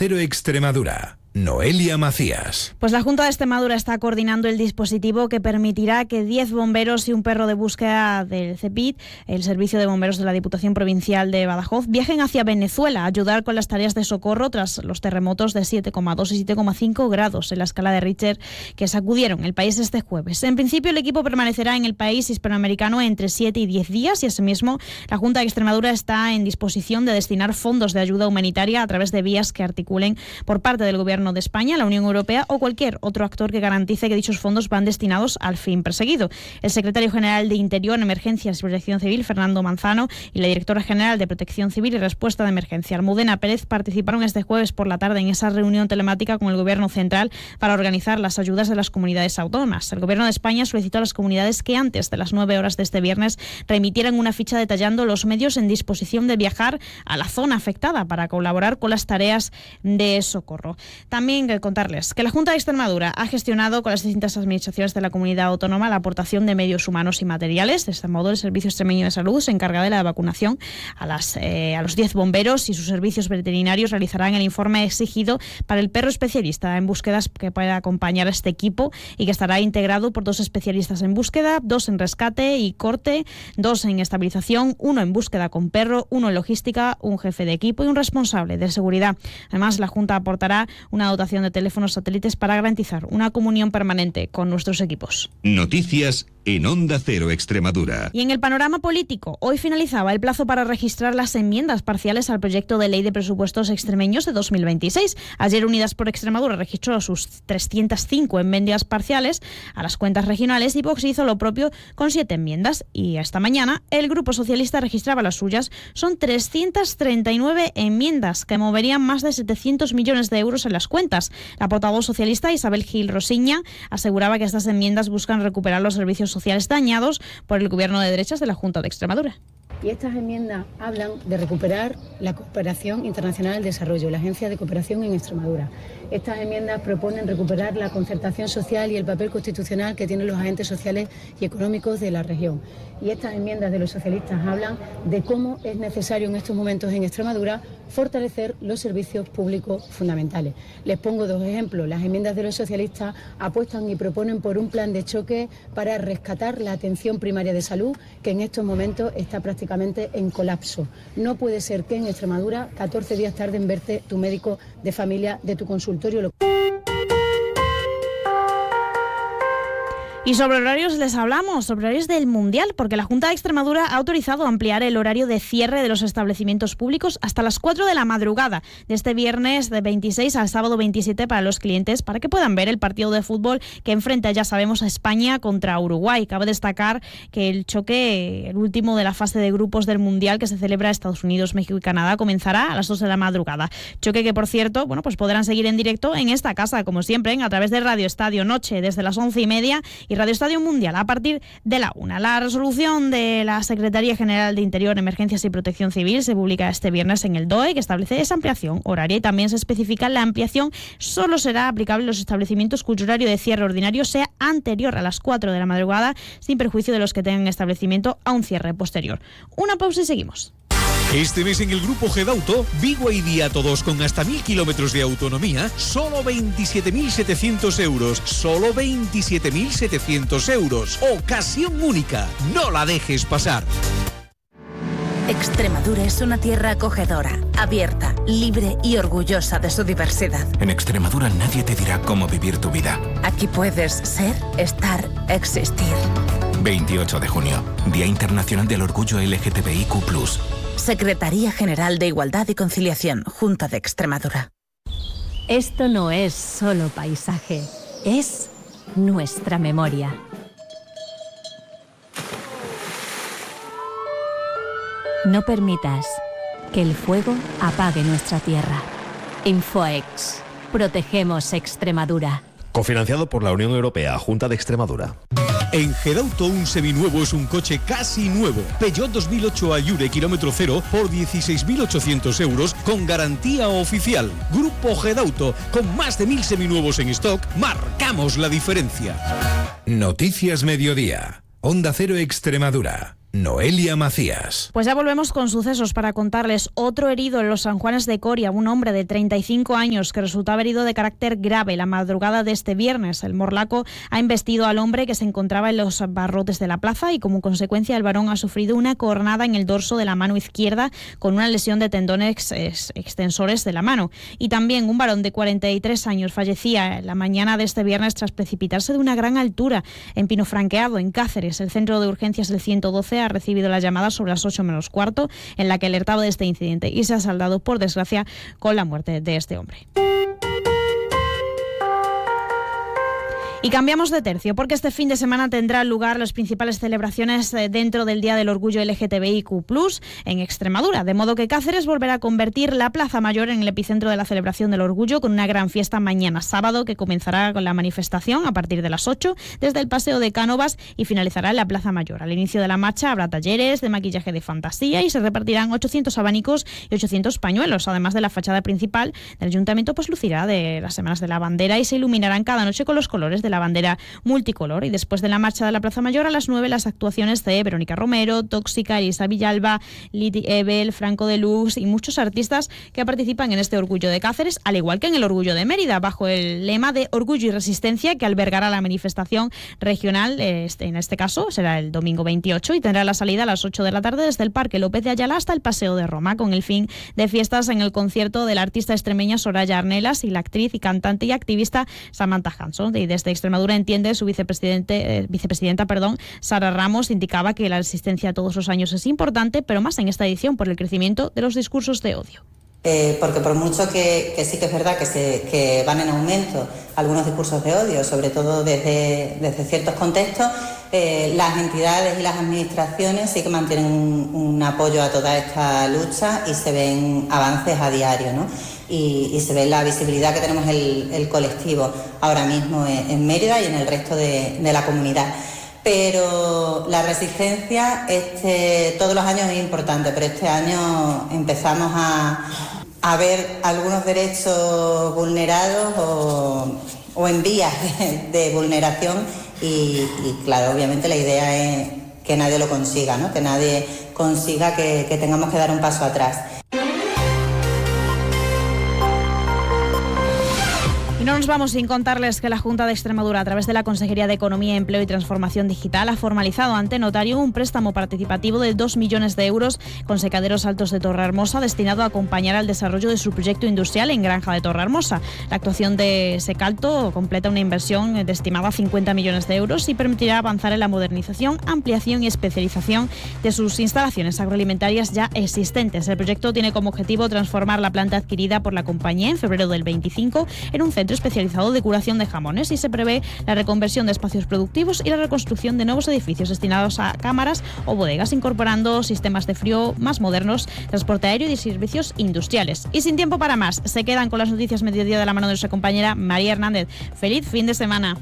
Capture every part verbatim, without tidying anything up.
Cero Extremadura. Noelia Macías. Pues la Junta de Extremadura está coordinando el dispositivo que permitirá que diez bomberos y un perro de búsqueda del CEPIT, el Servicio de Bomberos de la Diputación Provincial de Badajoz, viajen hacia Venezuela a ayudar con las tareas de socorro tras los terremotos de siete coma dos y siete coma cinco grados en la escala de Richter que sacudieron el país este jueves. En principio, el equipo permanecerá en el país hispanoamericano entre siete y diez días y asimismo la Junta de Extremadura está en disposición de destinar fondos de ayuda humanitaria a través de vías que articulen por parte del Gobierno de España, la Unión Europea o cualquier otro actor que garantice que dichos fondos van destinados al fin perseguido. El secretario general de Interior, Emergencias y Protección Civil, Fernando Manzano, y la directora general de Protección Civil y Respuesta de Emergencia, Almudena Pérez, participaron este jueves por la tarde en esa reunión telemática con el Gobierno central para organizar las ayudas de las comunidades autónomas. El Gobierno de España solicitó a las comunidades que antes de las nueve horas de este viernes remitieran una ficha detallando los medios en disposición de viajar a la zona afectada para colaborar con las tareas de socorro. También que contarles que la Junta de Extremadura ha gestionado con las distintas administraciones de la comunidad autónoma la aportación de medios humanos y materiales. De este modo, el Servicio Extremeño de Salud se encarga de la vacunación a, las, eh, a los diez bomberos y sus servicios veterinarios realizarán el informe exigido para el perro especialista en búsquedas que pueda acompañar a este equipo y que estará integrado por dos especialistas en búsqueda, dos en rescate y corte, dos en estabilización, uno en búsqueda con perro, uno en logística, un jefe de equipo y un responsable de seguridad. Además, la Junta aportará una dotación de teléfonos satélites para garantizar una comunión permanente con nuestros equipos. Noticias en Onda Cero Extremadura. Y en el panorama político, hoy finalizaba el plazo para registrar las enmiendas parciales al proyecto de ley de presupuestos extremeños de dos mil veintiséis. Ayer Unidas por Extremadura registró sus trescientas cinco enmiendas parciales a las cuentas regionales y Vox hizo lo propio con siete enmiendas. Y esta mañana el Grupo Socialista registraba las suyas. Son trescientas treinta y nueve enmiendas que moverían más de setecientos millones de euros en las cuentas. La portavoz socialista Isabel Gil Rosiña aseguraba que estas enmiendas buscan recuperar los servicios sociales dañados por el gobierno de derechas de la Junta de Extremadura. Y estas enmiendas hablan de recuperar la cooperación internacional al desarrollo, la Agencia de Cooperación en Extremadura. Estas enmiendas proponen recuperar la concertación social y el papel constitucional que tienen los agentes sociales y económicos de la región. Y estas enmiendas de los socialistas hablan de cómo es necesario en estos momentos en Extremadura fortalecer los servicios públicos fundamentales. Les pongo dos ejemplos. Las enmiendas de los socialistas apuestan y proponen por un plan de choque para rescatar la atención primaria de salud, que en estos momentos está prácticamente en colapso. No puede ser que en Extremadura catorce días tarde en verte tu médico de familia de tu consultorio. Y sobre horarios les hablamos, sobre horarios del Mundial, porque la Junta de Extremadura ha autorizado ampliar el horario de cierre de los establecimientos públicos hasta las cuatro de la madrugada, de este viernes de veintiséis al sábado veintisiete para los clientes, para que puedan ver el partido de fútbol que enfrenta, ya sabemos, a España contra Uruguay. Cabe destacar que el choque, el último de la fase de grupos del Mundial que se celebra en Estados Unidos, México y Canadá, comenzará a las dos de la madrugada. Choque que, por cierto, bueno, pues podrán seguir en directo en esta casa, como siempre, a través de Radio Estadio Noche, desde las once y media, y Radio Estadio Mundial a partir de la una. La resolución de la Secretaría General de Interior, Emergencias y Protección Civil se publica este viernes en el D O E, que establece esa ampliación horaria, y también se especifica la ampliación solo será aplicable en los establecimientos cuyo horario de cierre ordinario sea anterior a las cuatro de la madrugada, sin perjuicio de los que tengan establecimiento a un cierre posterior. Una pausa y seguimos. Este mes en el Grupo Gedauto, Vigo y Diato dos con hasta mil kilómetros de autonomía, solo veintisiete mil setecientos euros. Solo veintisiete mil setecientos euros. Ocasión única. No la dejes pasar. Extremadura es una tierra acogedora, abierta, libre y orgullosa de su diversidad. En Extremadura nadie te dirá cómo vivir tu vida. Aquí puedes ser, estar, existir. veintiocho de junio, Día Internacional del Orgullo L G T B I Q plus. Secretaría General de Igualdad y Conciliación, Junta de Extremadura. Esto no es solo paisaje, es nuestra memoria. No permitas que el fuego apague nuestra tierra. Infoex. Protegemos Extremadura. Cofinanciado por la Unión Europea, Junta de Extremadura. En Gedauto un seminuevo es un coche casi nuevo. Peugeot dos mil ocho Allure kilómetro cero por dieciséis mil ochocientos euros con garantía oficial. Grupo Gedauto, con más de mil seminuevos en stock, marcamos la diferencia. Noticias Mediodía. Onda Cero Extremadura. Noelia Macías. Pues ya volvemos con sucesos para contarles. Otro herido en los San Juanes de Coria, un hombre de treinta y cinco años que resultaba herido de carácter grave la madrugada de este viernes. El morlaco ha embestido al hombre que se encontraba en los barrotes de la plaza y como consecuencia el varón ha sufrido una cornada en el dorso de la mano izquierda con una lesión de tendones extensores de la mano. Y también un varón de cuarenta y tres años fallecía la mañana de este viernes tras precipitarse de una gran altura en Pino Franqueado, en Cáceres. El centro de urgencias del ciento doce ha recibido la llamada sobre las ocho menos cuarto en la que alertaba de este incidente y se ha saldado, por desgracia, con la muerte de este hombre. Y cambiamos de tercio porque este fin de semana tendrán lugar las principales celebraciones dentro del Día del Orgullo L G T B I Q plus, en Extremadura, de modo que Cáceres volverá a convertir la Plaza Mayor en el epicentro de la celebración del orgullo con una gran fiesta mañana sábado que comenzará con la manifestación a partir de las ocho desde el Paseo de Cánovas y finalizará en la Plaza Mayor. Al inicio de la marcha habrá talleres de maquillaje de fantasía y se repartirán ochocientos abanicos y ochocientos pañuelos. Además de la fachada principal del Ayuntamiento, pues lucirá de las Semanas de la Bandera y se iluminarán cada noche con los colores de la bandera multicolor. Y después de la marcha de la Plaza Mayor, a las nueve, las actuaciones de Verónica Romero, Tóxica, Elisa Villalba, Liti Ebel, Franco de Luz y muchos artistas que participan en este Orgullo de Cáceres, al igual que en el Orgullo de Mérida, bajo el lema de Orgullo y Resistencia, que albergará la manifestación regional. Este, en este caso será el domingo veintiocho y tendrá la salida a las ocho de la tarde desde el Parque López de Ayala hasta el Paseo de Roma, con el fin de fiestas en el concierto de la artista extremeña Soraya Arnelas y la actriz y cantante y activista Samantha Hanson. Y desde Extremadura entiende su vicepresidente, eh, vicepresidenta perdón, Sara Ramos, indicaba que la resistencia todos los años es importante, pero más en esta edición por el crecimiento de los discursos de odio. Eh, porque por mucho que, que sí que es verdad que, se, que van en aumento algunos discursos de odio, sobre todo desde, desde ciertos contextos, eh, las entidades y las administraciones sí que mantienen un, un apoyo a toda esta lucha y se ven avances a diario, ¿no? Y, y se ve la visibilidad que tenemos el, el colectivo ahora mismo en, en Mérida y en el resto de, de la comunidad. Pero la resistencia este, todos los años es importante, pero este año empezamos a, a ver algunos derechos vulnerados o, o en vías de, de vulneración y, y claro, obviamente la idea es que nadie lo consiga, ¿no? Que nadie consiga que, que tengamos que dar un paso atrás. Y no nos vamos sin contarles que la Junta de Extremadura, a través de la Consejería de Economía, Empleo y Transformación Digital, ha formalizado ante notario un préstamo participativo de dos millones de euros con Secaderos Altos de Torrehermosa, destinado a acompañar al desarrollo de su proyecto industrial en Granja de Torrehermosa. La actuación de Secalto completa una inversión de estimada cincuenta millones de euros y permitirá avanzar en la modernización, ampliación y especialización de sus instalaciones agroalimentarias ya existentes. El proyecto tiene como objetivo transformar la planta adquirida por la compañía en febrero del veinticinco en un centro especializado de curación de jamones y se prevé la reconversión de espacios productivos y la reconstrucción de nuevos edificios destinados a cámaras o bodegas, incorporando sistemas de frío más modernos, transporte aéreo y servicios industriales. Y sin tiempo para más, se quedan con las noticias mediodía de la mano de nuestra compañera María Hernández. ¡Feliz fin de semana!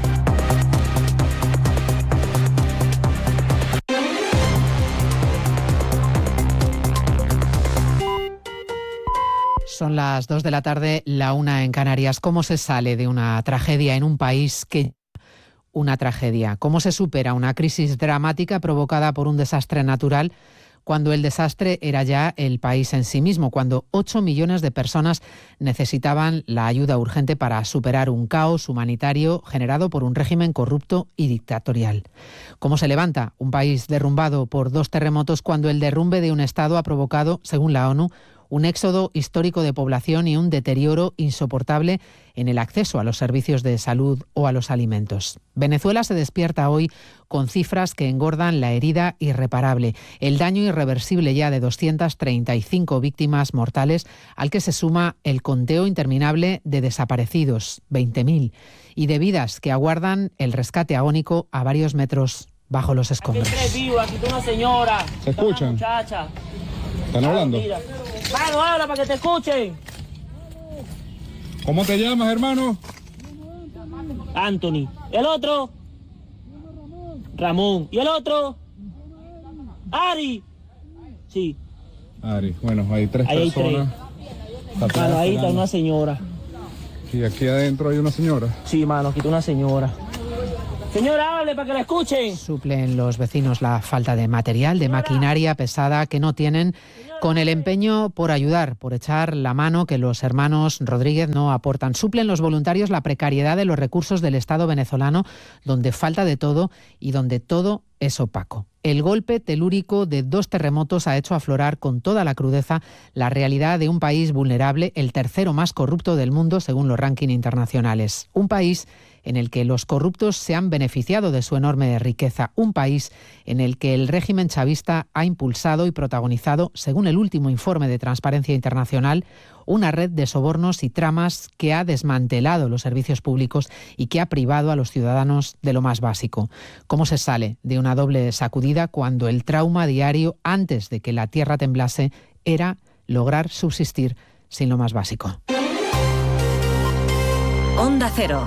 Son las dos de la tarde, la una en Canarias. ¿Cómo se sale de una tragedia en un país que... una tragedia? ¿Cómo se supera una crisis dramática provocada por un desastre natural cuando el desastre era ya el país en sí mismo, cuando ocho millones de personas necesitaban la ayuda urgente para superar un caos humanitario generado por un régimen corrupto y dictatorial? ¿Cómo se levanta un país derrumbado por dos terremotos cuando el derrumbe de un Estado ha provocado, según la ONU, un éxodo histórico de población y un deterioro insoportable en el acceso a los servicios de salud o a los alimentos? Venezuela se despierta hoy con cifras que engordan la herida irreparable, el daño irreversible ya de doscientas treinta y cinco víctimas mortales, al que se suma el conteo interminable de desaparecidos, veinte mil, y de vidas que aguardan el rescate agónico a varios metros bajo los escombros. Aquí hay tres vivos, aquí está una señora. ¿Se escuchan? Muchacha. ¿Están hablando? Mano, habla para que te escuchen. ¿Cómo te llamas, hermano? Anthony. ¿El otro? Ramón. ¿Y el otro? Ari. Sí. Ari, bueno, hay tres ahí personas. Hay tres. Mano, ahí está una señora. ¿Y aquí adentro hay una señora? Sí, mano, aquí está una señora. Señora, hable para que la escuchen. Suplen los vecinos la falta de material, de maquinaria pesada que no tienen, con el empeño por ayudar, por echar la mano que los hermanos Rodríguez no aportan. Suplen los voluntarios la precariedad de los recursos del Estado venezolano, donde falta de todo y donde todo es opaco. El golpe telúrico de dos terremotos ha hecho aflorar con toda la crudeza la realidad de un país vulnerable, el tercero más corrupto del mundo según los rankings internacionales. Un país en el que los corruptos se han beneficiado de su enorme riqueza. Un país en el que el régimen chavista ha impulsado y protagonizado, según el último informe de Transparencia Internacional, una red de sobornos y tramas que ha desmantelado los servicios públicos y que ha privado a los ciudadanos de lo más básico. ¿Cómo se sale de una doble sacudida cuando el trauma diario, antes de que la tierra temblase, era lograr subsistir sin lo más básico? Onda Cero.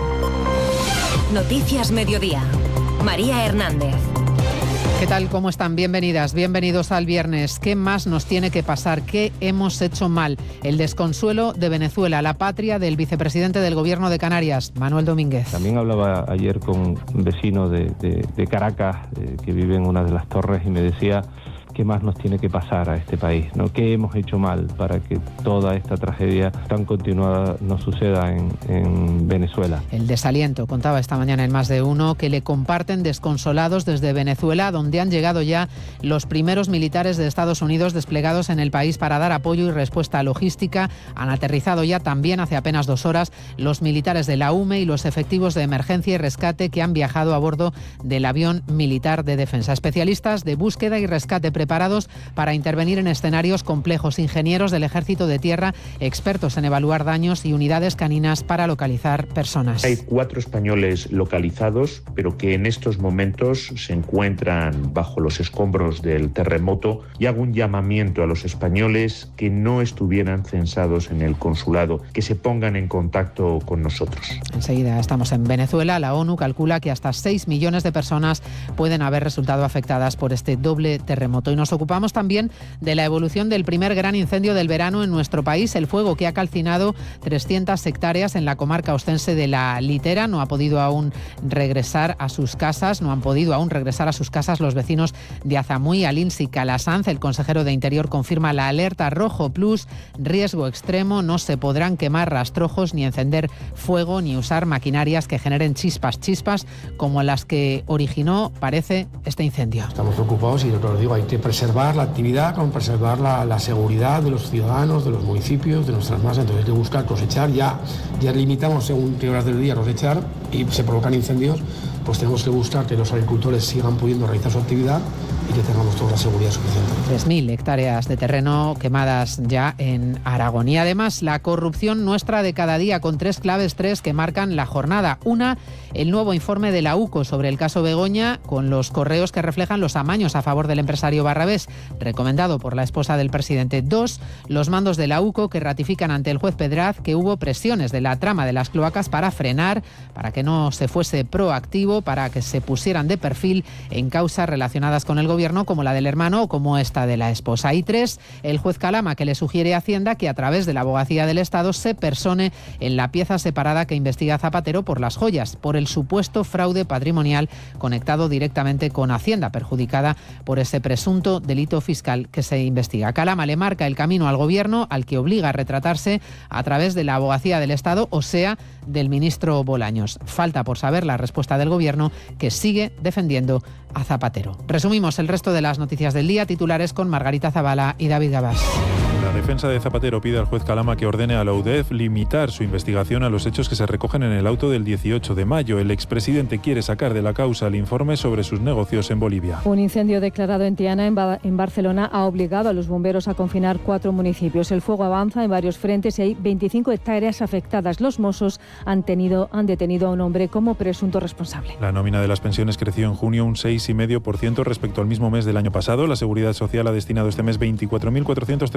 Noticias Mediodía. María Hernández. ¿Qué tal? ¿Cómo están? Bienvenidas, bienvenidos al viernes. ¿Qué más nos tiene que pasar? ¿Qué hemos hecho mal? El desconsuelo de Venezuela, la patria del vicepresidente del Gobierno de Canarias, Manuel Domínguez. También hablaba ayer con un vecino de, de, de Caracas, eh, que vive en una de las torres, y me decía: ¿qué más nos tiene que pasar a este país, ¿no? ¿Qué hemos hecho mal para que toda esta tragedia tan continuada no suceda en, en Venezuela? El desaliento, contaba esta mañana en Más de Uno, que le comparten desconsolados desde Venezuela, donde han llegado ya los primeros militares de Estados Unidos desplegados en el país para dar apoyo y respuesta logística. Han aterrizado ya también hace apenas dos horas los militares de la U M E y los efectivos de emergencia y rescate que han viajado a bordo del avión militar de defensa. Especialistas de búsqueda y rescate preparados para intervenir en escenarios complejos, ingenieros del Ejército de Tierra, expertos en evaluar daños y unidades caninas para localizar personas. Hay cuatro españoles localizados, pero que en estos momentos se encuentran bajo los escombros del terremoto, y hago un llamamiento a los españoles que no estuvieran censados en el consulado, que se pongan en contacto con nosotros. Enseguida estamos en Venezuela. La ONU calcula que hasta seis millones de personas pueden haber resultado afectadas por este doble terremoto. Y nos ocupamos también de la evolución del primer gran incendio del verano en nuestro país, el fuego que ha calcinado trescientas hectáreas en la comarca ostense de La Litera. No ha podido aún regresar a sus casas, no han podido aún regresar a sus casas los vecinos de Azamuy, Alins y Calasanz. El consejero de Interior confirma la alerta rojo plus, riesgo extremo. No se podrán quemar rastrojos, ni encender fuego, ni usar maquinarias que generen chispas, chispas como las que originó, parece, este incendio. Estamos preocupados y, lo digo, hay que preservar la actividad, como preservar la, la seguridad de los ciudadanos, de los municipios, de nuestras masas. Entonces hay que buscar cosechar, ya, ya limitamos según qué horas del día cosechar y se provocan incendios, pues tenemos que buscar que los agricultores sigan pudiendo realizar su actividad y que tengamos toda la seguridad suficiente. tres mil hectáreas de terreno quemadas ya en Aragón. Y además la corrupción nuestra de cada día, con tres claves, tres que marcan la jornada. Una, el nuevo informe de la U C O sobre el caso Begoña, con los correos que reflejan los amaños a favor del empresario Barrabés, recomendado por la esposa del presidente. Dos, los mandos de la U C O que ratifican ante el juez Pedraz que hubo presiones de la trama de las cloacas para frenar, para que no se fuese proactivo, para que se pusieran de perfil en causas relacionadas con el gobierno, como la del hermano o como esta de la esposa. Y tres, el juez Calama, que le sugiere a Hacienda que a través de la Abogacía del Estado se persone en la pieza separada que investiga a Zapatero por las joyas, por el supuesto fraude patrimonial conectado directamente con Hacienda, perjudicada por ese presunto delito fiscal que se investiga. Calama le marca el camino al gobierno, al que obliga a retratarse a través de la Abogacía del Estado, o sea, del ministro Bolaños. Falta por saber la respuesta del gobierno, que sigue defendiendo a Zapatero. Resumimos el resto de las noticias del día, titulares con Margarita Zavala y David Gabás. La defensa de Zapatero pide al juez Calama que ordene a la U D E F limitar su investigación a los hechos que se recogen en el auto del dieciocho de mayo. El expresidente quiere sacar de la causa el informe sobre sus negocios en Bolivia. Un incendio declarado en Tiana, en, ba- en Barcelona, ha obligado a los bomberos a confinar cuatro municipios. El fuego avanza en varios frentes y hay veinticinco hectáreas afectadas. Los Mossos han, tenido, han detenido a un hombre como presunto responsable. La nómina de las pensiones creció en junio un seis coma cinco por ciento respecto al mismo mes del año pasado. La Seguridad Social ha destinado este mes veinticuatro mil cuatrocientos treinta y dos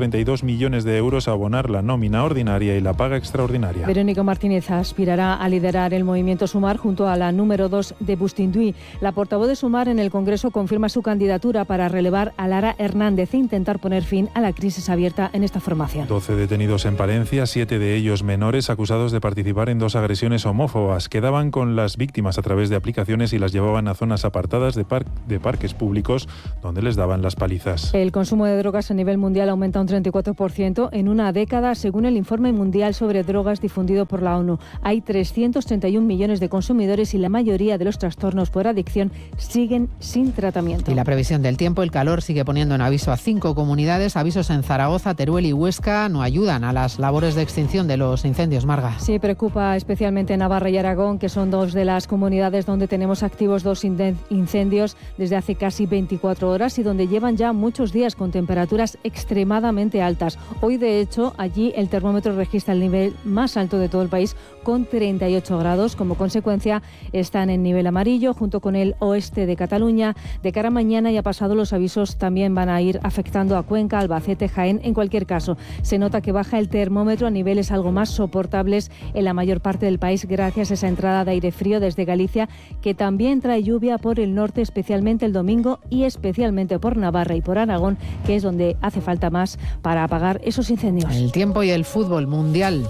millones de euros a abonar la nómina ordinaria y la paga extraordinaria. Verónica Martínez aspirará a liderar el movimiento Sumar junto a la número dos de Bustinduy. La portavoz de Sumar en el Congreso confirma su candidatura para relevar a Lara Hernández e intentar poner fin a la crisis abierta en esta formación. doce detenidos en Palencia, siete de ellos menores acusados de participar en dos agresiones homófobas. Quedaban con las víctimas a través de aplicaciones y las llevaban a zonas apartadas de, par- de parques públicos donde les daban las palizas. El consumo de drogas a nivel mundial aumenta un treinta y cuatro por ciento en una década, según el informe mundial sobre drogas difundido por la ONU. Hay trescientos treinta y un millones de consumidores y la mayoría de los trastornos por adicción siguen sin tratamiento. Y la previsión del tiempo, el calor sigue poniendo en aviso a cinco comunidades. Avisos en Zaragoza, Teruel y Huesca no ayudan a las labores de extinción de los incendios, Marga. Sí, preocupa especialmente Navarra y Aragón, que son dos de las comunidades donde tenemos activos dos incendios desde hace casi veinticuatro horas y donde llevan ya muchos días con temperaturas extremadamente altas. Hoy, de hecho, allí el termómetro registra el nivel más alto de todo el país con treinta y ocho grados. Como consecuencia, están en nivel amarillo junto con el oeste de Cataluña. De cara a mañana y a pasado, los avisos también van a ir afectando a Cuenca, Albacete, Jaén. En cualquier caso, se nota que baja el termómetro a niveles algo más soportables en la mayor parte del país gracias a esa entrada de aire frío desde Galicia, que también trae lluvia por el norte, especialmente el domingo y especialmente por Navarra y por Aragón, que es donde hace falta más para apagar esos incendios. El tiempo y el fútbol mundial.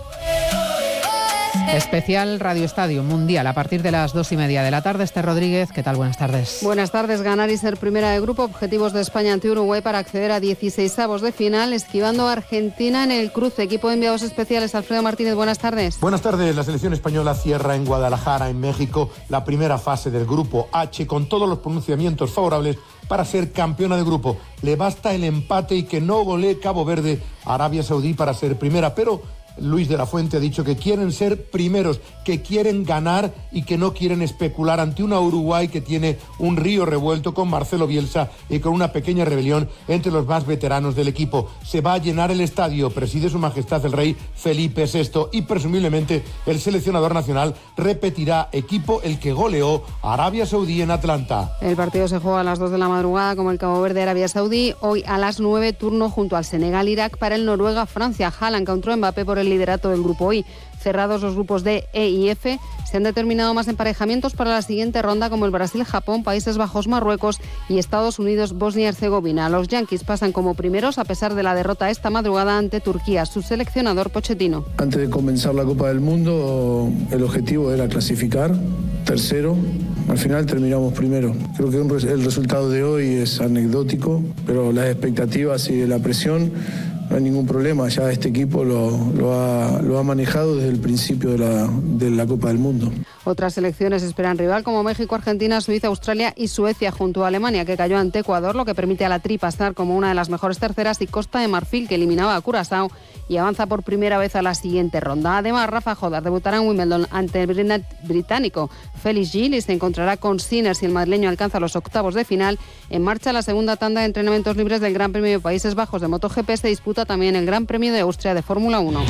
Especial Radio Estadio Mundial a partir de las dos y media de la tarde. Este Rodríguez, ¿qué tal? Buenas tardes. Buenas tardes. Ganar y ser primera de grupo. Objetivos de España ante Uruguay para acceder a dieciseisavos de final, esquivando a Argentina en el cruce. Equipo de enviados especiales. Alfredo Martínez, buenas tardes. Buenas tardes. La selección española cierra en Guadalajara, en México, la primera fase del grupo H con todos los pronunciamientos favorables para ser campeona de grupo. Le basta el empate y que no golee Cabo Verde a Arabia Saudí para ser primera, pero Luis de la Fuente ha dicho que quieren ser primeros, que quieren ganar y que no quieren especular ante una Uruguay que tiene un río revuelto con Marcelo Bielsa y con una pequeña rebelión entre los más veteranos del equipo. Se va a llenar el estadio, preside Su Majestad el Rey Felipe sexto y presumiblemente el seleccionador nacional repetirá equipo el que goleó a Arabia Saudí en Atlanta. El partido se juega a las dos de la madrugada como el Cabo Verde Arabia Saudí. Hoy a las nueve, turno junto al Senegal Irak para el Noruega Francia. Haaland contra Mbappé por el liderato del grupo I. Cerrados los grupos D, E y F, se han determinado más emparejamientos para la siguiente ronda como el Brasil-Japón, Países Bajos, Marruecos y Estados Unidos, Bosnia-Herzegovina. Los Yankees pasan como primeros a pesar de la derrota esta madrugada ante Turquía. Su seleccionador Pochettino. Antes de comenzar la Copa del Mundo, el objetivo era clasificar tercero. Al final terminamos primero. Creo que el resultado de hoy es anecdótico, pero las expectativas y la presión, no hay ningún problema. Ya este equipo lo, lo, ha, lo ha manejado desde el principio de la, de la Copa del Mundo. Otras selecciones esperan rival como México, Argentina, Suiza, Australia y Suecia junto a Alemania, que cayó ante Ecuador, lo que permite a la Tri pasar como una de las mejores terceras, y Costa de Marfil, que eliminaba a Curazao y avanza por primera vez a la siguiente ronda. Además, Rafa Jodar debutará en Wimbledon ante el británico Felix Gil y se encontrará con Sinner si el madrileño alcanza los octavos de final. En marcha la segunda tanda de entrenamientos libres del Gran Premio de Países Bajos de MotoGP. Se disputa también el Gran Premio de Austria de Fórmula uno.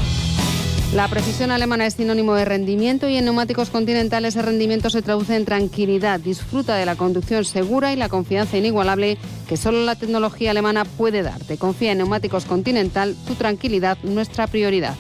La precisión alemana es sinónimo de rendimiento y en neumáticos Continental ese rendimiento se traduce en tranquilidad. Disfruta de la conducción segura y la confianza inigualable que solo la tecnología alemana puede darte. Confía en Neumáticos Continental, tu tranquilidad, nuestra prioridad.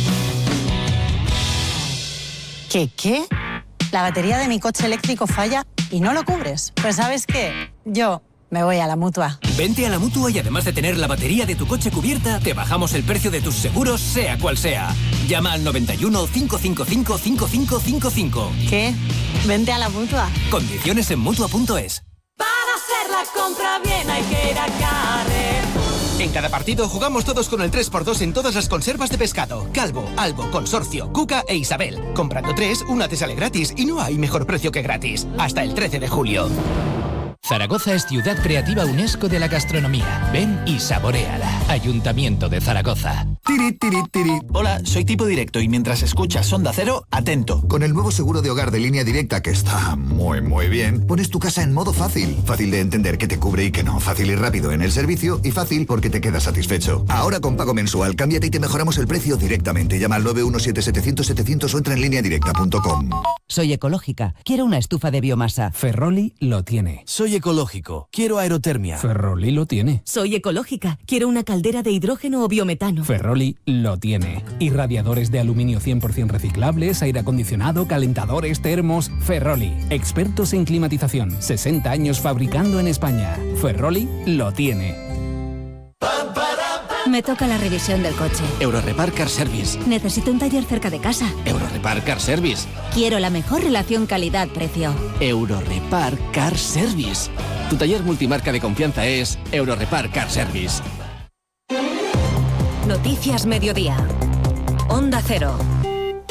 ¿Qué qué? La batería de mi coche eléctrico falla y no lo cubres. Pues ¿sabes qué? Yo me voy a la Mutua. Vente a la Mutua y además de tener la batería de tu coche cubierta, te bajamos el precio de tus seguros, sea cual sea. Llama al noventa y uno, cinco cinco cinco, cinco cinco cinco cinco. ¿Qué? Vente a la Mutua. Condiciones en Mutua punto es. Para hacer la compra bien hay que ir a Carrefour. En cada partido jugamos todos con el tres por dos en todas las conservas de pescado. Calvo, Albo, Consorcio, Cuca e Isabel. Comprando tres, una te sale gratis y no hay mejor precio que gratis. Hasta el trece de julio. Zaragoza es ciudad creativa UNESCO de la gastronomía. Ven y saboréala. Ayuntamiento de Zaragoza. Tiri, tiri, tiri. Hola, soy Tipo Directo y mientras escuchas Onda Cero, atento. Con el nuevo seguro de hogar de Línea Directa, que está muy, muy bien, pones tu casa en modo fácil. Fácil de entender qué te cubre y qué no. Fácil y rápido en el servicio y fácil porque te quedas satisfecho. Ahora con pago mensual, cámbiate y te mejoramos el precio directamente. Llama al nueve uno siete, setecientos, setecientos o entra en línea directa punto com. Soy ecológica. Quiero una estufa de biomasa. Ferroli lo tiene. Soy Soy ecológico, quiero aerotermia. Ferroli lo tiene. Soy ecológica, quiero una caldera de hidrógeno o biometano. Ferroli lo tiene. Irradiadores de aluminio cien por ciento reciclables, aire acondicionado, calentadores, termos. Ferroli, expertos en climatización. sesenta años fabricando en España. Ferroli lo tiene. Me toca la revisión del coche. Eurorepar Car Service. Necesito un taller cerca de casa. Eurorepar Car Service. Quiero la mejor relación calidad-precio. Eurorepar Car Service. Tu taller multimarca de confianza es Eurorepar Car Service. Noticias Mediodía. Onda Cero.